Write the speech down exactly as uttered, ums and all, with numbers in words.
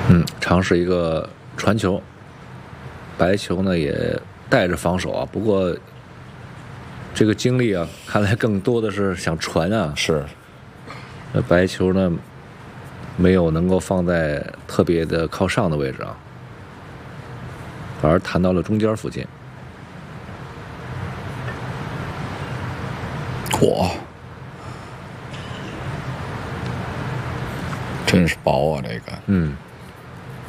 嗯，尝试一个传球，白球呢也带着防守啊，不过这个精力啊，看来更多的是想传啊。 是， 那白球呢，没有能够放在特别的靠上的位置啊，反而弹到了中间附近。 嚯，真是薄啊，这个。 嗯。